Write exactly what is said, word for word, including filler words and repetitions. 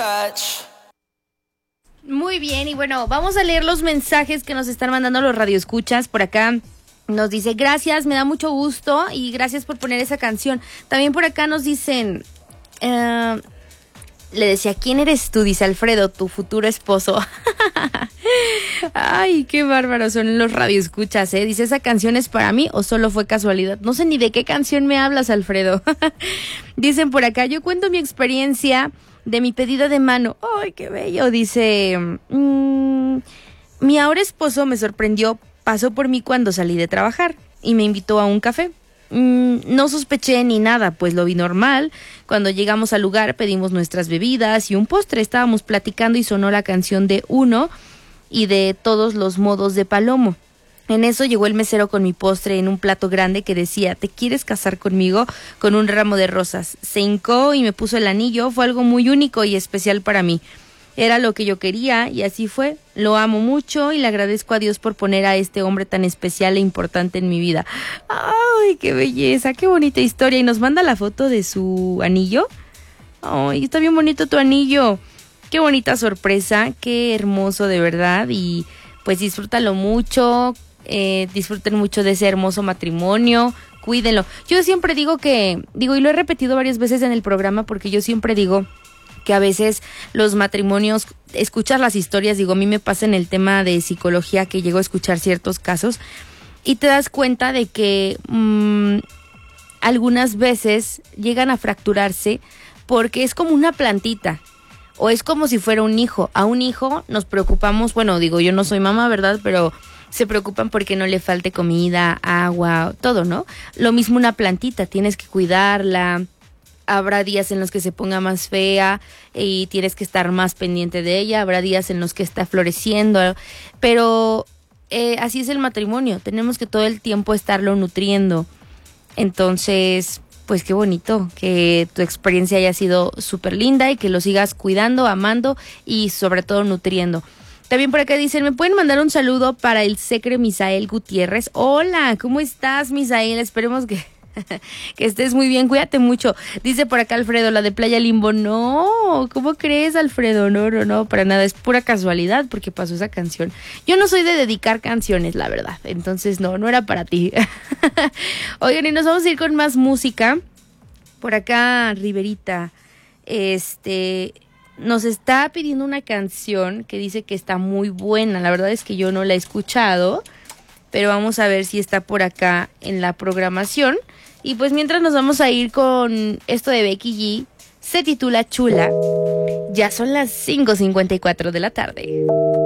Muy bien, y bueno, vamos a leer los mensajes que nos están mandando los radioescuchas por acá. Nos dice, gracias, me da mucho gusto y gracias por poner esa canción. También por acá nos dicen, uh, le decía, ¿quién eres tú? Dice Alfredo, tu futuro esposo. Ay, qué bárbaros son los radioescuchas, ¿eh? Dice, ¿esa canción es para mí o solo fue casualidad? No sé ni de qué canción me hablas, Alfredo. Dicen por acá, yo cuento mi experiencia de mi pedida de mano. Ay, qué bello. Dice, mmm, mi ahora esposo me sorprendió. Pasó por mí cuando salí de trabajar y me invitó a un café. Mm, no sospeché ni nada, pues lo vi normal. Cuando llegamos al lugar pedimos nuestras bebidas y un postre. Estábamos platicando y sonó la canción de Uno y de Todos los modos de Palomo. En eso llegó el mesero con mi postre en un plato grande que decía, ¿te quieres casar conmigo? Con un ramo de rosas. Se hincó y me puso el anillo. Fue algo muy único y especial para mí. Era lo que yo quería y así fue. Lo amo mucho y le agradezco a Dios por poner a este hombre tan especial e importante en mi vida. ¡Ay, qué belleza! ¡Qué bonita historia! Y nos manda la foto de su anillo. ¡Ay, está bien bonito tu anillo! ¡Qué bonita sorpresa! ¡Qué hermoso de verdad! Y pues disfrútalo mucho. Eh, disfruten mucho de ese hermoso matrimonio. Cuídenlo. Yo siempre digo que... Digo, y lo he repetido varias veces en el programa porque yo siempre digo... que a veces los matrimonios, escuchas las historias, digo, a mí me pasa en el tema de psicología que llego a escuchar ciertos casos y te das cuenta de que mmm, algunas veces llegan a fracturarse porque es como una plantita o es como si fuera un hijo. A un hijo nos preocupamos, bueno, digo, yo no soy mamá, ¿verdad? Pero se preocupan porque no le falte comida, agua, todo, ¿no? Lo mismo una plantita, tienes que cuidarla. Habrá días en los que se ponga más fea y tienes que estar más pendiente de ella. Habrá días en los que está floreciendo. Pero eh, así es el matrimonio. Tenemos que todo el tiempo estarlo nutriendo. Entonces, pues qué bonito que tu experiencia haya sido súper linda y que lo sigas cuidando, amando y sobre todo nutriendo. También por acá dicen, ¿me pueden mandar un saludo para el secre Misael Gutiérrez? Hola, ¿cómo estás, Misael? Esperemos que... que estés muy bien, cuídate mucho. Dice por acá Alfredo, la de Playa Limbo. No, ¿cómo crees, Alfredo? No, no, no, para nada, es pura casualidad porque pasó esa canción. Yo no soy de dedicar canciones, la verdad, entonces no, no era para ti. Oigan, y nos vamos a ir con más música. Por acá Riverita este nos está pidiendo una canción que dice que está muy buena. La verdad es que yo no la he escuchado, pero vamos a ver si está por acá en la programación. Y pues mientras nos vamos a ir con esto de Becky G, se titula Chula. Ya son las cinco cincuenta y cuatro de la tarde.